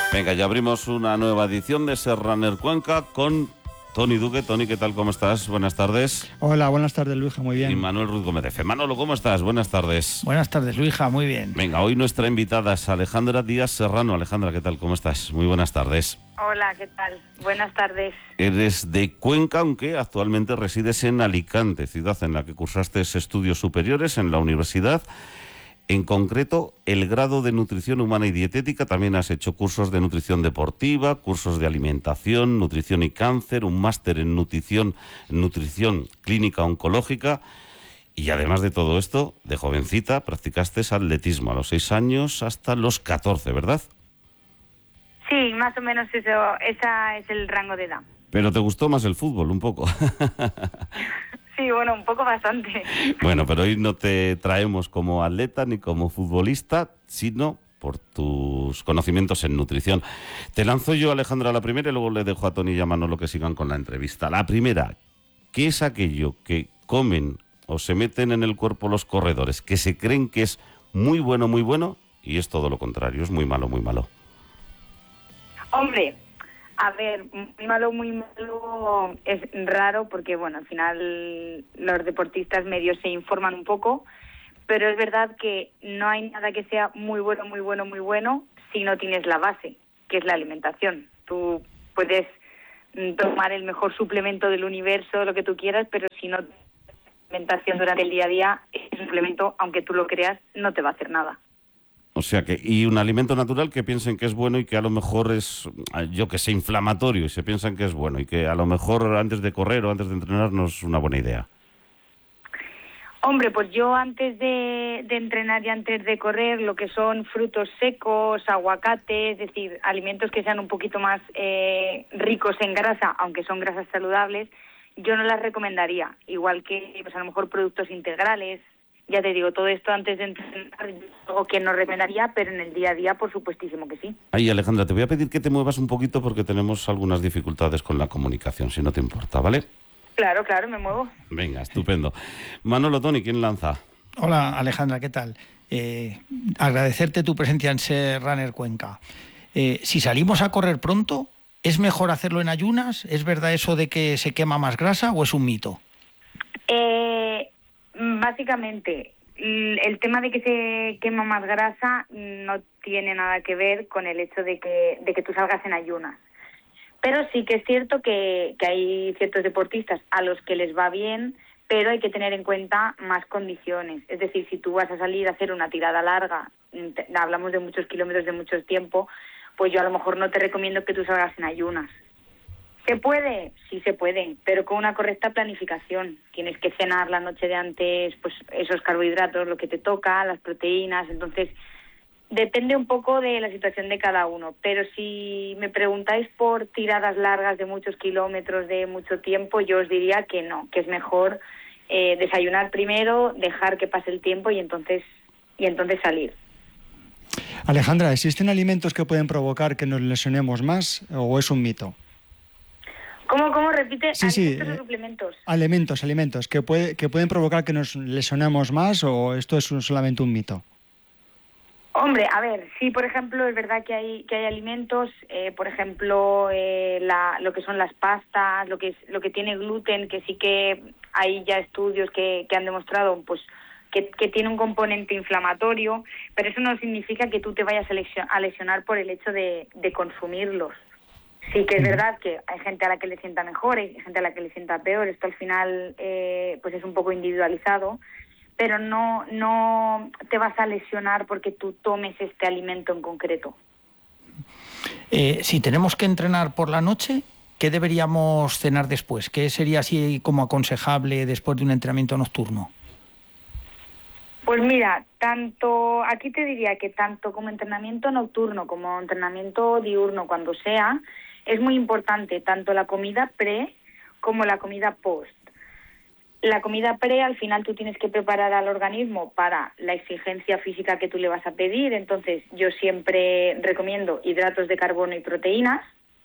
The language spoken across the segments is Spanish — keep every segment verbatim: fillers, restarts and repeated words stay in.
Venga, ya abrimos una nueva edición de Ser Runner Cuenca con Toni Duque. Toni, ¿qué tal? ¿Cómo estás? Buenas tardes. Hola, buenas tardes, Luija, muy bien. Y Manuel Ruiz Gómez de Fe. Manolo, ¿cómo estás? Buenas tardes. Buenas tardes, Luija, muy bien. Venga, hoy nuestra invitada es Alejandra Díaz Serrano. Alejandra, ¿qué tal? ¿Cómo estás? Muy buenas tardes. Hola, ¿qué tal? Buenas tardes. Eres de Cuenca, aunque actualmente resides en Alicante, ciudad en la que cursaste estudios superiores en la universidad. En concreto, el grado de nutrición humana y dietética. También has hecho cursos de nutrición deportiva, cursos de alimentación, nutrición y cáncer, un máster en nutrición, nutrición clínica oncológica. Y además de todo esto, de jovencita, practicaste atletismo a los seis años hasta los catorce, ¿verdad? Sí, más o menos eso, esa es el rango de edad. Pero te gustó más el fútbol, un poco. Sí, bueno, un poco bastante. Bueno, pero hoy no te traemos como atleta ni como futbolista, sino por tus conocimientos en nutrición. Te lanzo yo, Alejandra, la primera y luego le dejo a Toni y a Manolo que sigan con la entrevista. La primera, ¿qué es aquello que comen o se meten en el cuerpo los corredores que se creen que es muy bueno, muy bueno y es todo lo contrario, es muy malo, muy malo? Hombre, a ver, muy malo, muy malo es raro porque, bueno, al final los deportistas medios se informan un poco, pero es verdad que no hay nada que sea muy bueno, muy bueno, muy bueno si no tienes la base, que es la alimentación. Tú puedes tomar el mejor suplemento del universo, lo que tú quieras, pero si no tienes alimentación durante el día a día, ese suplemento, aunque tú lo creas, no te va a hacer nada. O sea que, y un alimento natural que piensen que es bueno y que a lo mejor es, yo que sé, inflamatorio y se piensan que es bueno y que a lo mejor antes de correr o antes de entrenar no es una buena idea. Hombre, pues yo antes de, de entrenar y antes de correr, lo que son frutos secos, aguacate, es decir, alimentos que sean un poquito más eh, ricos en grasa, aunque son grasas saludables, yo no las recomendaría. Igual que pues a lo mejor productos integrales. Ya te digo, todo esto antes de entrenar, algo que no recomendaría, pero en el día a día, por supuestísimo que sí. Ay, Alejandra, te voy a pedir que te muevas un poquito porque tenemos algunas dificultades con la comunicación, si no te importa, ¿vale? Claro, claro, me muevo. Venga, estupendo. Manolo, Toni, ¿quién lanza? Hola, Alejandra, ¿qué tal? Eh, agradecerte tu presencia en Ser Runner Cuenca. Eh, si salimos a correr pronto, ¿es mejor hacerlo en ayunas? ¿Es verdad eso de que se quema más grasa o es un mito? Eh... Básicamente, el tema de que se quema más grasa no tiene nada que ver con el hecho de que, de que tú salgas en ayunas. Pero sí que es cierto que, que hay ciertos deportistas a los que les va bien, pero hay que tener en cuenta más condiciones. Es decir, si tú vas a salir a hacer una tirada larga, hablamos de muchos kilómetros, de mucho tiempo, pues yo a lo mejor no te recomiendo que tú salgas en ayunas. ¿Se puede? Sí se puede, pero con una correcta planificación. Tienes que cenar la noche de antes, pues esos carbohidratos, lo que te toca, las proteínas. Entonces, depende un poco de la situación de cada uno. Pero si me preguntáis por tiradas largas de muchos kilómetros, de mucho tiempo, yo os diría que no, que es mejor eh, desayunar primero, dejar que pase el tiempo y entonces, y entonces salir. Alejandra, ¿existen alimentos que pueden provocar que nos lesionemos más o es un mito? ¿Cómo, cómo? Repite, sí, sí, alimentos eh, o suplementos. Alimentos, alimentos, que, puede, que pueden provocar que nos lesionemos más o esto es solamente un mito. Hombre, a ver, sí, por ejemplo, es verdad que hay que hay alimentos, eh, por ejemplo, eh, la, lo que son las pastas, lo que es, lo que tiene gluten, que sí que hay ya estudios que, que han demostrado, pues, que, que tiene un componente inflamatorio, pero eso no significa que tú te vayas a, lesion, a lesionar por el hecho de, de consumirlos. Sí que es verdad que hay gente a la que le sienta mejor, hay gente a la que le sienta peor. Esto al final eh, pues es un poco individualizado, pero no, no te vas a lesionar porque tú tomes este alimento en concreto. Eh, si tenemos que entrenar por la noche, ¿qué deberíamos cenar después? ¿Qué sería así como aconsejable después de un entrenamiento nocturno? Pues mira, tanto aquí te diría que tanto como entrenamiento nocturno como entrenamiento diurno, cuando sea, es muy importante tanto la comida pre como la comida post. La comida pre, al final tú tienes que preparar al organismo para la exigencia física que tú le vas a pedir. Entonces yo siempre recomiendo hidratos de carbono y proteínas.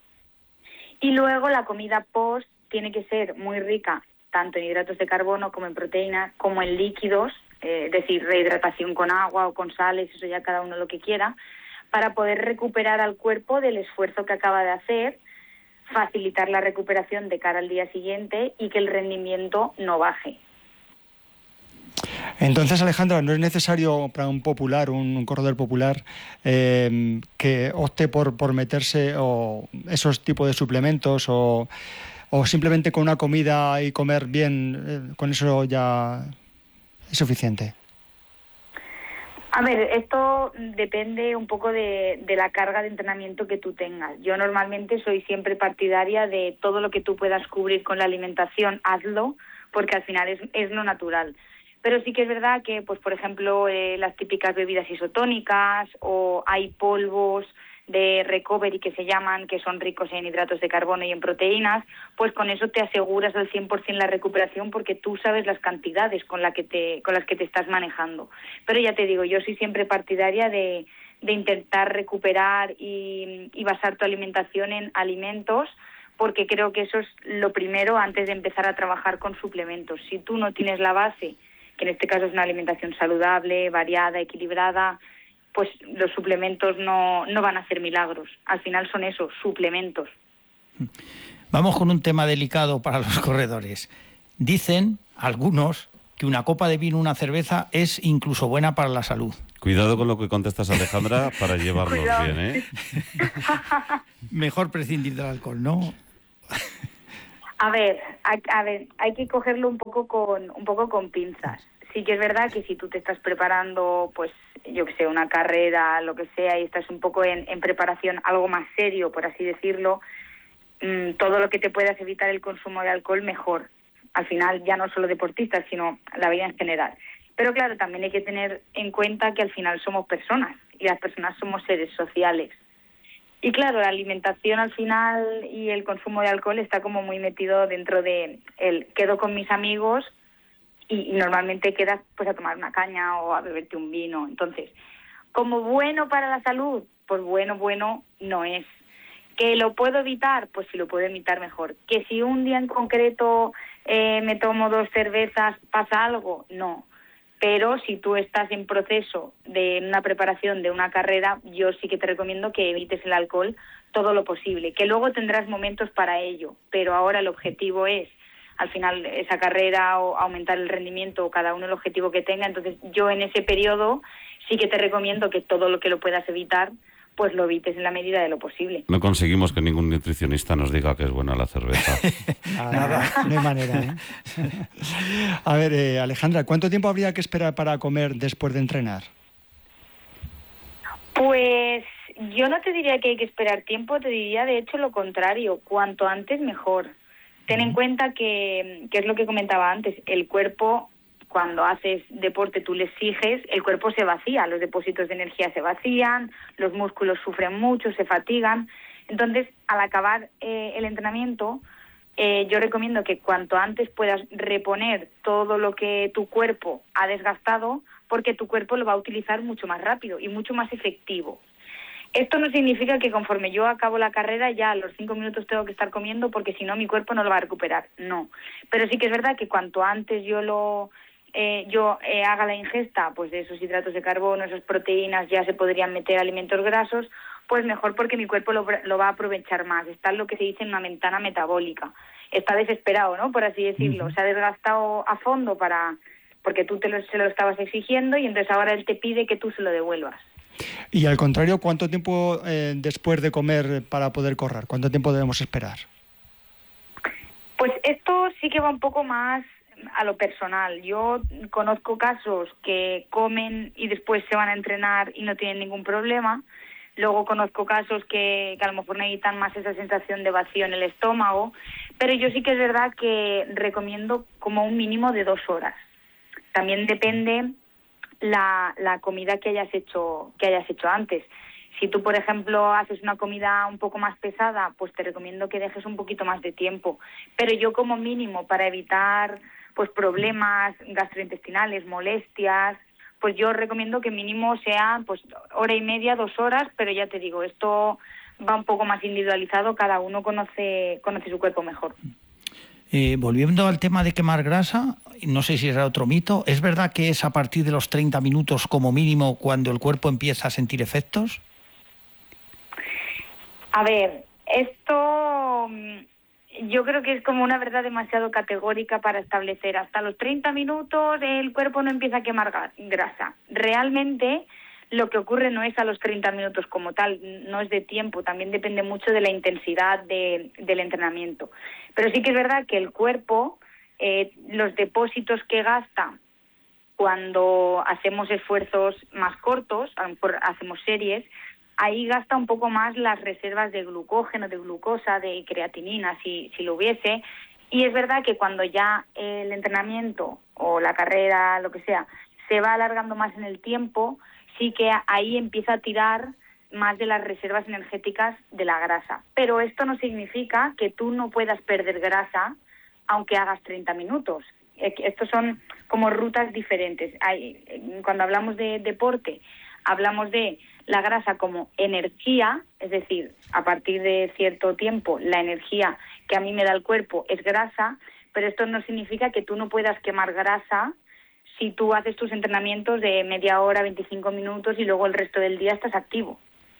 Y luego la comida post tiene que ser muy rica tanto en hidratos de carbono como en proteínas, como en líquidos, eh, es decir, rehidratación con agua o con sales, eso ya cada uno lo que quiera, para poder recuperar al cuerpo del esfuerzo que acaba de hacer, facilitar la recuperación de cara al día siguiente y que el rendimiento no baje. Entonces, Alejandra, ¿no es necesario para un popular, un, un corredor popular, eh, que opte por, por meterse o esos tipos de suplementos o, o simplemente con una comida y comer bien, eh, con eso ya es suficiente? A ver, esto depende un poco de, de la carga de entrenamiento que tú tengas. Yo normalmente soy siempre partidaria de todo lo que tú puedas cubrir con la alimentación, hazlo, porque al final es, es lo natural. Pero sí que es verdad que, pues por ejemplo, eh, las típicas bebidas isotónicas o hay polvos de recovery que se llaman, que son ricos en hidratos de carbono y en proteínas, pues con eso te aseguras al cien por ciento la recuperación porque tú sabes las cantidades con, la que te, con las que te estás manejando. Pero ya te digo, yo soy siempre partidaria de, de intentar recuperar y, y basar tu alimentación en alimentos, porque creo que eso es lo primero antes de empezar a trabajar con suplementos. Si tú no tienes la base, que en este caso es una alimentación saludable, variada, equilibrada, pues los suplementos no, no van a hacer milagros. Al final son eso, suplementos. Vamos con un tema delicado para los corredores. Dicen algunos que una copa de vino, una cerveza, es incluso buena para la salud. Cuidado con lo que contestas, Alejandra, para llevarnos bien, ¿eh? Mejor prescindir del alcohol, ¿no? A ver, a, a ver, hay que cogerlo un poco con un poco con pinzas. Sí que es verdad que si tú te estás preparando, pues, yo que sé, una carrera, lo que sea, y estás un poco en, en preparación, algo más serio, por así decirlo, mmm, todo lo que te puedas evitar el consumo de alcohol, mejor. Al final, ya no solo deportistas, sino la vida en general. Pero claro, también hay que tener en cuenta que al final somos personas, y las personas somos seres sociales. Y claro, la alimentación al final y el consumo de alcohol está como muy metido dentro de el quedo con mis amigos y, y normalmente quedas pues a tomar una caña o a beberte un vino. Entonces, como bueno para la salud, pues bueno, bueno no es. ¿Que lo puedo evitar? Pues si lo puedo evitar mejor. ¿Que si un día en concreto eh, me tomo dos cervezas pasa algo? No. Pero si tú estás en proceso de una preparación de una carrera, yo sí que te recomiendo que evites el alcohol todo lo posible, que luego tendrás momentos para ello, pero ahora el objetivo es, al final, esa carrera o aumentar el rendimiento, o cada uno el objetivo que tenga. Entonces yo en ese periodo sí que te recomiendo que todo lo que lo puedas evitar, pues lo evites en la medida de lo posible. No conseguimos que ningún nutricionista nos diga que es buena la cerveza. Nada, no hay manera, ¿eh? A ver, eh, Alejandra, ¿cuánto tiempo habría que esperar para comer después de entrenar? Pues yo no te diría que hay que esperar tiempo, te diría de hecho lo contrario, cuanto antes mejor. Ten en cuenta que, que es lo que comentaba antes, el cuerpo, cuando haces deporte, tú le exiges, el cuerpo se vacía, los depósitos de energía se vacían, los músculos sufren mucho, se fatigan. Entonces, al acabar eh, el entrenamiento, eh, yo recomiendo que cuanto antes puedas reponer todo lo que tu cuerpo ha desgastado, porque tu cuerpo lo va a utilizar mucho más rápido y mucho más efectivo. Esto no significa que conforme yo acabo la carrera ya a los cinco minutos tengo que estar comiendo porque si no mi cuerpo no lo va a recuperar, no. Pero sí que es verdad que cuanto antes yo lo eh, yo eh, haga la ingesta pues de esos hidratos de carbono, esas proteínas, ya se podrían meter alimentos grasos, pues mejor porque mi cuerpo lo, lo va a aprovechar más. Está en lo que se dice en una ventana metabólica. Está desesperado, ¿no? Por así decirlo. Uh-huh. Se ha desgastado a fondo para porque tú te lo, se lo estabas exigiendo y entonces ahora él te pide que tú se lo devuelvas. Y al contrario, ¿cuánto tiempo eh, después de comer para poder correr? ¿Cuánto tiempo debemos esperar? Pues esto sí que va un poco más a lo personal. Yo conozco casos que comen y después se van a entrenar y no tienen ningún problema. Luego conozco casos que, que a lo mejor necesitan más esa sensación de vacío en el estómago. Pero yo sí que es verdad que recomiendo como un mínimo de dos horas. También depende La, la comida que hayas hecho que hayas hecho antes. Si tú, por ejemplo, haces una comida un poco más pesada, pues te recomiendo que dejes un poquito más de tiempo. Pero yo como mínimo, para evitar pues problemas gastrointestinales, molestias, pues yo recomiendo que mínimo sea pues hora y media, dos horas, pero ya te digo, esto va un poco más individualizado, cada uno conoce, conoce su cuerpo mejor. Eh, volviendo al tema de quemar grasa, no sé si era otro mito, ¿es verdad que es a partir de los treinta minutos como mínimo cuando el cuerpo empieza a sentir efectos? A ver, esto yo creo que es como una verdad demasiado categórica para establecer. Hasta los treinta minutos el cuerpo no empieza a quemar grasa. Realmente lo que ocurre no es a los treinta minutos como tal, no es de tiempo, también depende mucho de la intensidad de, del entrenamiento. Pero sí que es verdad que el cuerpo, eh, los depósitos que gasta cuando hacemos esfuerzos más cortos, a lo mejor hacemos series, ahí gasta un poco más las reservas de glucógeno, de glucosa, de creatinina, si, si lo hubiese. Y es verdad que cuando ya el entrenamiento o la carrera, lo que sea, se va alargando más en el tiempo, sí que ahí empieza a tirar más de las reservas energéticas de la grasa. Pero esto no significa que tú no puedas perder grasa aunque hagas treinta minutos. Estos son como rutas diferentes. Hay, cuando hablamos de deporte, hablamos de la grasa como energía, es decir, a partir de cierto tiempo la energía que a mí me da el cuerpo es grasa, pero esto no significa que tú no puedas quemar grasa si tú haces tus entrenamientos de media hora, veinticinco minutos y luego el resto del día estás activo.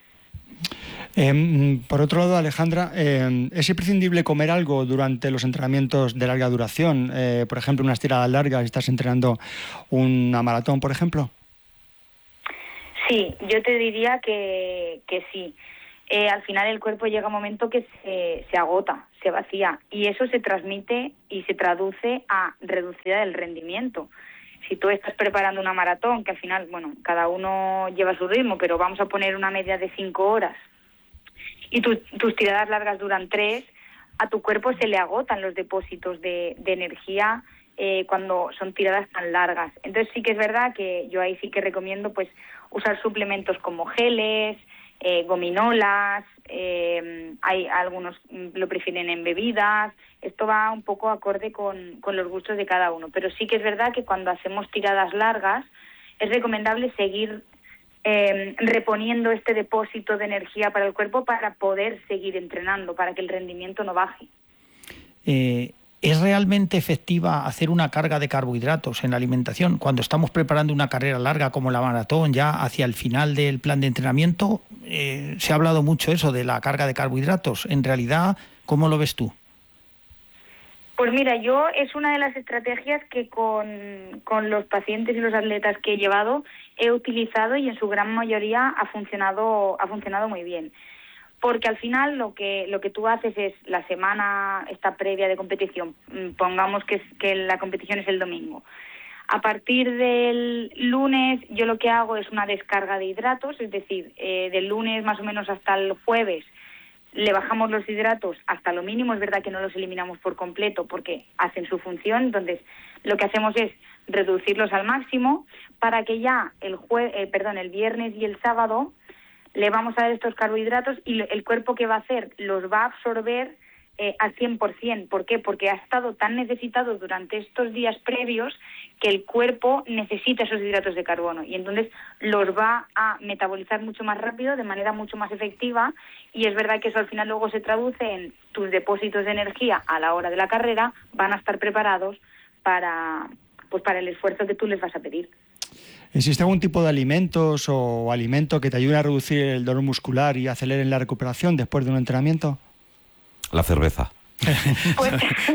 Eh, por otro lado, Alejandra, eh, ¿es imprescindible comer algo durante los entrenamientos de larga duración? Eh, por ejemplo, unas tiradas largas, si estás entrenando una maratón, por ejemplo. Sí, yo te diría que, que sí. Eh, al final el cuerpo llega un momento que se, se agota, se vacía, y eso se transmite y se traduce a reducida del rendimiento. Si tú estás preparando una maratón, que al final, bueno, cada uno lleva su ritmo, pero vamos a poner una media de cinco horas, y tu, tus tiradas largas duran tres, a tu cuerpo se le agotan los depósitos de, de energía eh, cuando son tiradas tan largas. Entonces sí que es verdad que yo ahí sí que recomiendo pues usar suplementos como geles, eh, gominolas, eh, hay algunos lo prefieren en bebidas. Esto va un poco acorde con, con los gustos de cada uno, pero sí que es verdad que cuando hacemos tiradas largas es recomendable seguir eh, reponiendo este depósito de energía para el cuerpo para poder seguir entrenando, para que el rendimiento no baje. Eh, ¿Es realmente efectiva hacer una carga de carbohidratos en la alimentación cuando estamos preparando una carrera larga como la maratón, ya hacia el final del plan de entrenamiento? Eh, se ha hablado mucho eso de la carga de carbohidratos. En realidad, ¿cómo lo ves tú? Pues mira, yo es una de las estrategias que con, con los pacientes y los atletas que he llevado he utilizado y en su gran mayoría ha funcionado, ha funcionado muy bien. Porque al final lo que lo que tú haces es la semana esta previa de competición, pongamos que, es, que la competición es el domingo. A partir del lunes yo lo que hago es una descarga de hidratos, es decir, eh, del lunes más o menos hasta el jueves le bajamos los hidratos hasta lo mínimo. Es verdad que no los eliminamos por completo porque hacen su función, entonces lo que hacemos es reducirlos al máximo para que ya el jue- eh, perdón, el viernes y el sábado le vamos a dar estos carbohidratos y el cuerpo que va a hacer los va a absorber eh, al cien por ciento. ¿Por qué? Porque ha estado tan necesitado durante estos días previos que el cuerpo necesita esos hidratos de carbono y entonces los va a metabolizar mucho más rápido, de manera mucho más efectiva, y es verdad que eso al final luego se traduce en tus depósitos de energía a la hora de la carrera, van a estar preparados para, pues para el esfuerzo que tú les vas a pedir. ¿Existe algún tipo de alimentos o alimento que te ayude a reducir el dolor muscular y aceleren la recuperación después de un entrenamiento? La cerveza. Pues,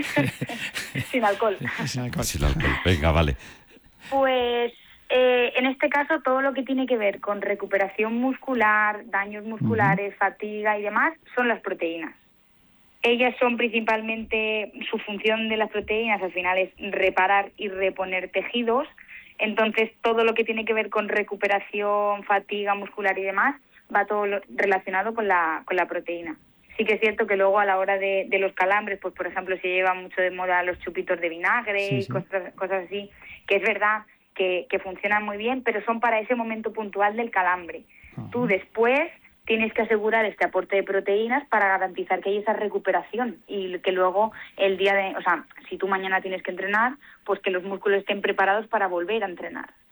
sin alcohol. Sin alcohol. Sin alcohol. Venga, vale. Pues eh, en este caso todo lo que tiene que ver con recuperación muscular, daños musculares, uh-huh. fatiga y demás, son las proteínas. Ellas son principalmente, su función de las proteínas al final es reparar y reponer tejidos. Entonces, todo lo que tiene que ver con recuperación, fatiga muscular y demás, va todo lo relacionado con la con la proteína. Sí que es cierto que luego a la hora de, de los calambres, pues por ejemplo, se lleva mucho de moda los chupitos de vinagre sí, y sí. Cosas, cosas así, que es verdad que, que funcionan muy bien, pero son para ese momento puntual del calambre. Uh-huh. Tú después tienes que asegurar este aporte de proteínas para garantizar que hay esa recuperación y que luego el día de, o sea, si tú mañana tienes que entrenar, pues que los músculos estén preparados para volver a entrenar.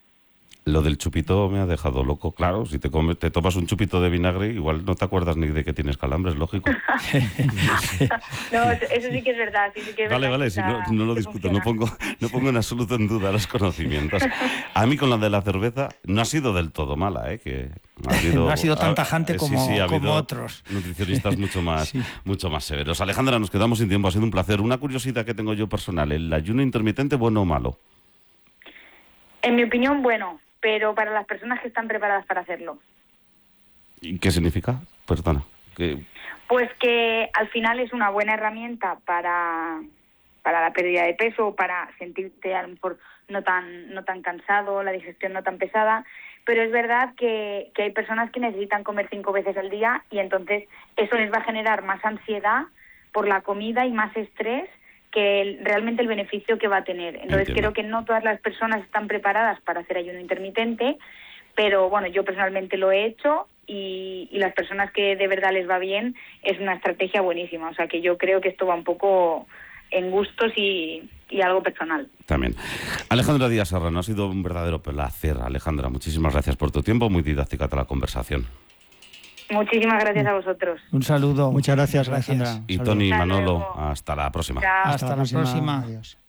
Lo del chupito me ha dejado loco. Claro, si te comes, te tomas un chupito de vinagre, igual no te acuerdas ni de que tienes calambres, lógico. No, eso sí que es verdad. Sí, sí que es vale, verdad vale, si no, no lo discuto, no pongo, no pongo en absoluto en duda los conocimientos. A mí con la de la cerveza no ha sido del todo mala, ¿eh? Que ha habido, no ha sido tan tajante ha, como, sí, sí, ha como otros. Nutricionistas mucho más, sí. mucho más severos. Alejandra, nos quedamos sin tiempo, ha sido un placer. Una curiosidad que tengo yo personal, ¿el ayuno intermitente bueno o malo? En mi opinión, bueno, pero para las personas que están preparadas para hacerlo. ¿Y qué significa? Perdona. ¿Qué? Pues que al final es una buena herramienta para, para la pérdida de peso, para sentirte a lo mejor no tan, no tan cansado, la digestión no tan pesada, pero es verdad que, que hay personas que necesitan comer cinco veces al día y entonces eso les va a generar más ansiedad por la comida y más estrés que el, realmente el beneficio que va a tener. Entonces Entiendo. Creo que no todas las personas están preparadas para hacer ayuno intermitente, pero bueno, yo personalmente lo he hecho y, y las personas que de verdad les va bien es una estrategia buenísima. O sea que yo creo que esto va un poco en gustos y, y algo personal. También. Alejandra Díaz Serrano, ha sido un verdadero placer. Alejandra, muchísimas gracias por tu tiempo, muy didáctica toda la conversación. Muchísimas gracias a vosotros. Un saludo. Muchas gracias, Gracias. Alejandra. Y Saludos. Tony y Hasta Manolo, luego. hasta la próxima. Chao. Hasta la próxima. Adiós.